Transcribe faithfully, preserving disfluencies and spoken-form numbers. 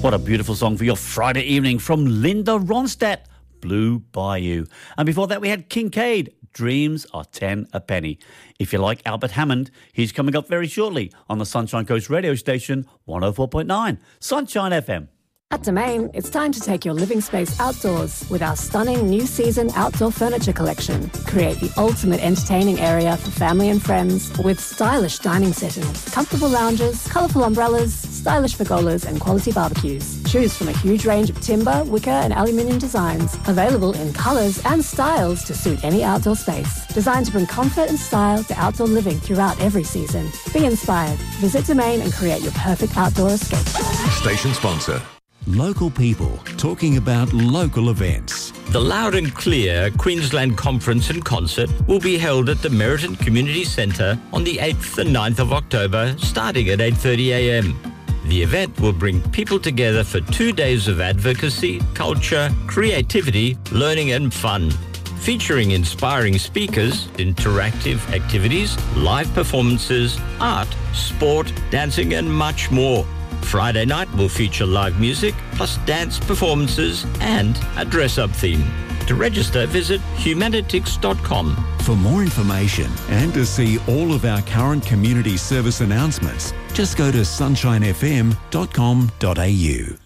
What a beautiful song for your Friday evening from Linda Ronstadt, Blue Bayou. And before that, we had Kincaid, Dreams Are Ten a Penny. If you like Albert Hammond, he's coming up very shortly on the Sunshine Coast radio station, one oh four point nine, Sunshine F M. At Domain, it's time to take your living space outdoors with our stunning new season outdoor furniture collection. Create the ultimate entertaining area for family and friends with stylish dining settings, comfortable lounges, colourful umbrellas, stylish pergolas and quality barbecues. Choose from a huge range of timber, wicker and aluminium designs, available in colours and styles to suit any outdoor space. Designed to bring comfort and style to outdoor living throughout every season. Be inspired. Visit Domain and create your perfect outdoor escape. Station sponsor. Local people talking about local events. The Loud and Clear Queensland Conference and Concert will be held at the Meriton Community Centre on the eighth and ninth of October, starting at eight thirty a m. The event will bring people together for two days of advocacy, culture, creativity, learning and fun. Featuring inspiring speakers, interactive activities, live performances, art, sport, dancing and much more. Friday night will feature live music, plus dance performances and a dress-up theme. To register, visit humanitix dot com. For more information and to see all of our current community service announcements, just go to sunshine f m dot com dot a u.